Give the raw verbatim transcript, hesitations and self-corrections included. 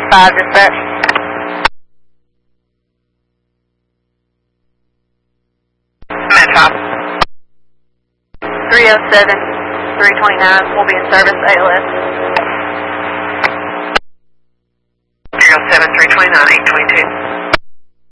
five, dispatch. Metro. three oh seven, three twenty-nine will be in service, A L S. three oh seven, three twenty-nine, eight twenty-two.